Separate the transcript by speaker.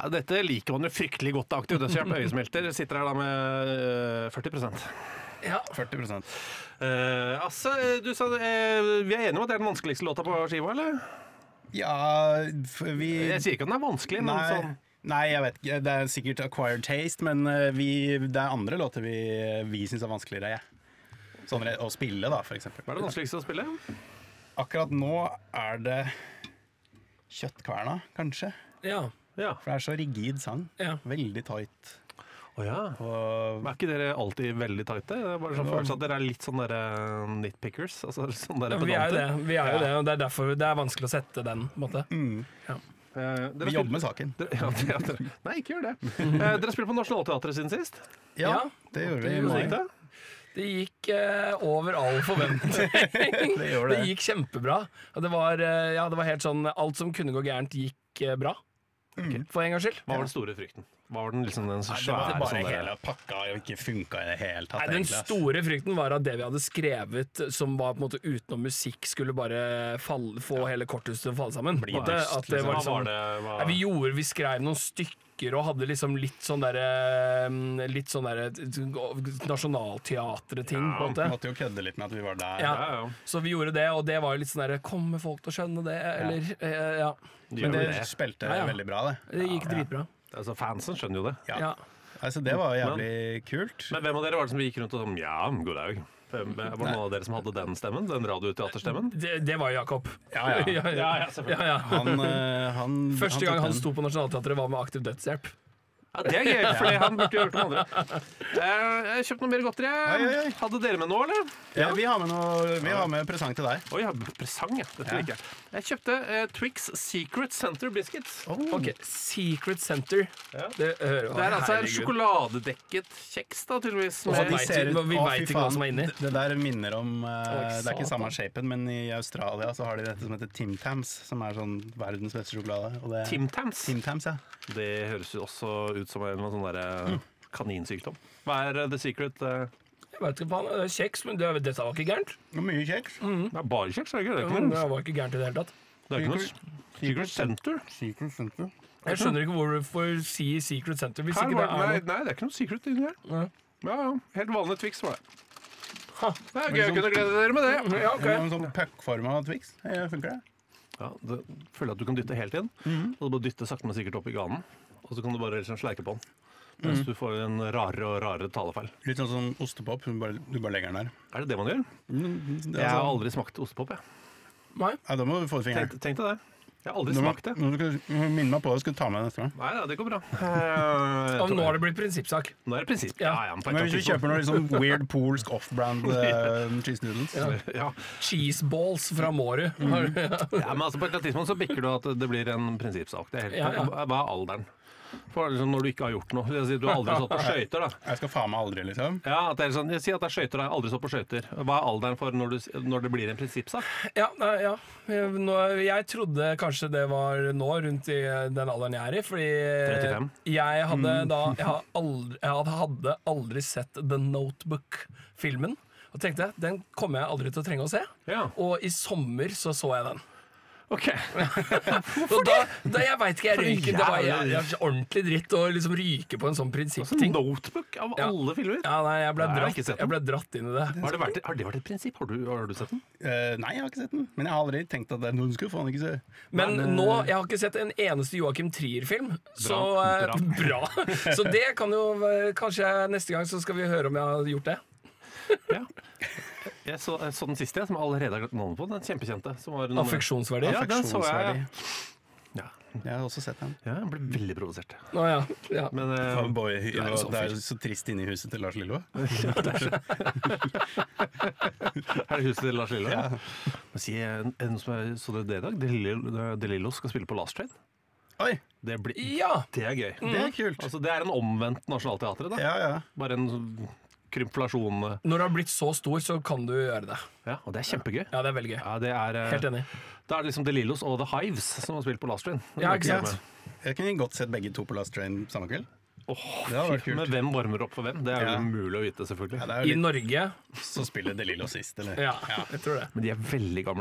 Speaker 1: Ja, dette liker man jo fryktelig godt av Aktiv Dødshjelp. Øyesmelter sitter her da med 40%.
Speaker 2: Ja.
Speaker 3: 40%.
Speaker 1: Altså, du sa vi er enige om at det er den vanskeligste låta på skiva, eller?
Speaker 3: Ja, vi
Speaker 1: Jeg sier ikke at den er vanskelig, men sånn
Speaker 3: Nei, jeg vet ikke. Det er sikkert acquired taste, men det er andre låter vi syns er vanskeligere. Sånn å spille, da, for eksempel.
Speaker 1: Hva er det vanskeligste å spille?
Speaker 3: Akkurat nå er det Kjøttkverna, kanskje.
Speaker 2: Ja.
Speaker 1: Ja.
Speaker 3: For det er så rigid sang.
Speaker 2: Ja.
Speaker 3: Veldig tight.
Speaker 1: Ja.
Speaker 3: Og
Speaker 1: Er ikke dere alltid veldig tighte? Det er bare sånn følelse at dere er litt sånn nitpickers. Altså sånn
Speaker 2: Vi er jo det, og det er derfor det er vanskelig å sette den, på en måte. Ja.
Speaker 3: vi jobber med saken.
Speaker 1: Nei, ikke gjør det. Dere spiller på Nationaltheatret siden sist.
Speaker 3: Ja, det gjorde vi.
Speaker 1: Hvordan gikk det?
Speaker 2: Det gikk over all forventning. Det gikk kjempebra. Og det var helt sånn alt som kunne gå gærent, gikk bra. For en gangs skyld.
Speaker 1: Hva var den store frykten? Hva var den liksom den
Speaker 3: Det var
Speaker 1: svære
Speaker 3: bare
Speaker 1: sånn
Speaker 3: hele pakka og ikke funka i det hele tatt.
Speaker 2: Den store frykten var at det vi hadde skrevet som var på en måte utenom musikk, skulle bare få hele korthuset til å falle sammen. At det var liksom, vi skrev noen stykker og hadde liksom litt sånn derre nasjonalteatre-ting på en måte.
Speaker 3: Vi måtte jo kødde litt med at vi var der.
Speaker 2: Ja. Så vi gjorde det, og det var jo litt sånn derre kommer folk til å skjønne det, eller
Speaker 3: Men det spilte veldig bra, det.
Speaker 2: Det gikk dritbra.
Speaker 1: Altså, fansen skjønner jo det.
Speaker 2: Ja.
Speaker 3: Altså, det var jævlig kult.
Speaker 1: Men hvem av dere var det som gikk rundt og sånn ja, god dag? Var det noen av dere som hadde den stemmen? Den radioteaterstemmen?
Speaker 2: Det var Jakob.
Speaker 3: Ja,
Speaker 1: selvfølgelig.
Speaker 2: Første gang han sto på Nationaltheatret var med Aktiv Dødshjelp.
Speaker 1: Ja, det er gøy, for han burde jo gjort noe andre. Jeg kjøpte noe mer godteri. Hadde dere med noe, eller?
Speaker 3: Ja, vi har med presang til deg.
Speaker 1: Oi, presang, ja. Dette liker jeg. Jeg kjøpte Twix Secret Center Biscuits.
Speaker 2: Ok, Secret Center.
Speaker 1: Det er altså en sjokoladedekket kjeks, da, tydeligvis.
Speaker 2: Vi vet ikke hva som er inni.
Speaker 3: Det der minner om det er ikke samme shapen, men i Australia så har de dette som heter Tim Tams, som er sånn verdens beste sjokolade.
Speaker 1: Tim Tams?
Speaker 3: Tim Tams, ja.
Speaker 1: Det høres jo også ut som en sånn der kaninsykdom. Hva er The Secret?
Speaker 2: Jeg vet ikke hva det er kjeks, men dette var ikke gærent.
Speaker 3: Det er mye kjeks.
Speaker 1: Det er bare kjeks, er det ikke?
Speaker 2: Det var ikke gærent i det hele tatt.
Speaker 1: Det er ikke noe Secret Center.
Speaker 3: Secret Center.
Speaker 2: Jeg skjønner ikke hvorfor si Secret Center hvis ikke det er
Speaker 1: Nei, det er ikke noe secret inni her. Ja, helt vanlig Twix var det. Det er gøy å kunne glede dere med det.
Speaker 3: Ja, okay. En sånn puckforma Twix. Funker det?
Speaker 1: Ja, føler at du kan dytte helt inn, og du bare dytter sakte men sikkert opp i ganen, og så kan du bare liksom sleike på den. Mens du får en rarere og rarere talefeil.
Speaker 3: Litt sånn som ostepop, du bare legger den der.
Speaker 1: Er det det man gjør? Jeg har aldri smakt ostepop, jeg.
Speaker 2: Nei?
Speaker 3: Ja, da må du få fingeren.
Speaker 1: Tenk deg det. Jeg har aldri smakt det.
Speaker 3: Nå skal du minne meg på det, skal du ta med det neste gang.
Speaker 1: Nei, det går bra.
Speaker 2: Nå har det blitt prinsippsak.
Speaker 1: Nå er det prinsipp.
Speaker 3: Men hvis du kjøper noe sånn weird polsk off-brand cheese noodles
Speaker 2: Cheese balls fra Mårud.
Speaker 1: Men altså på et eller annet tidspunkt så bikker du at det blir en prinsippsak. Det er helt Hva er alderen? For liksom, når du ikke har gjort noe. Du har aldri stått på skøyter, da.
Speaker 3: Jeg skal faen meg aldri, liksom.
Speaker 1: Ja, at det er sånn, jeg sier at det er skøyter, jeg har aldri stått på skøyter. Hva er alderen for når det blir en prinsippsak?
Speaker 2: Jeg trodde kanskje det var nå, rundt i den alderen jeg er i, fordi
Speaker 1: 35.
Speaker 2: jeg hadde aldri sett The Notebook-filmen, og tenkte, den kommer jeg aldri til å trenge å se. Og i sommer så jeg den.
Speaker 1: Ok.
Speaker 2: Hvorfor det? Jeg vet ikke, jeg ryker. Det var ordentlig dritt å liksom ryke på en sånn prinsippting.
Speaker 1: Notebook av alle filmer?
Speaker 2: Ja, nei, jeg ble dratt inn i det.
Speaker 1: Har det vært et prinsipp? Har du sett den?
Speaker 3: Nei, jeg har ikke sett den. Men jeg har aldri tenkt at det er noe du skulle faen ikke se.
Speaker 2: Men nå, jeg har ikke sett en eneste Joachim Trier-film. Så bra. Så det kan jo kanskje neste gang så skal vi høre om jeg har gjort det.
Speaker 1: Ja. Jeg så den siste, som jeg allerede har glemt navnet på. Den kjempekjente.
Speaker 2: Affeksjonsverdi?
Speaker 1: Ja, den så jeg. Ja.
Speaker 3: Jeg har også sett den.
Speaker 1: Ja, jeg ble veldig provosert.
Speaker 2: Ja.
Speaker 1: Men,
Speaker 3: det er jo så trist inne i huset til Lars Lillo.
Speaker 1: Er det huset til Lars Lillo? Ja. Så det i dag? De Lillo skal spille på Last Train.
Speaker 3: Oi!
Speaker 1: Det er gøy.
Speaker 3: Det er kult.
Speaker 1: Altså, det er en omvendt Nationaltheatret, da.
Speaker 3: Ja.
Speaker 1: Bare en krympflasjon.
Speaker 2: Når du har blitt så stor, så kan du gjøre det.
Speaker 1: Ja, og det er kjempegøy.
Speaker 2: Ja, det er veldig gøy.
Speaker 1: Ja,
Speaker 2: helt enig.
Speaker 1: Da er det liksom The Lillos og The Hives som har spilt på Last Train.
Speaker 2: Ja, ikke sant?
Speaker 3: Jeg kunne godt sett begge to på Last Train samme kveld. Det hadde vært kult.
Speaker 1: Men hvem varmer opp for hvem? Det er jo umulig å vite, selvfølgelig.
Speaker 2: I Norge
Speaker 3: så spiller De Lillo sist, eller?
Speaker 2: Ja, jeg tror det.
Speaker 1: Men de er veldig gamle.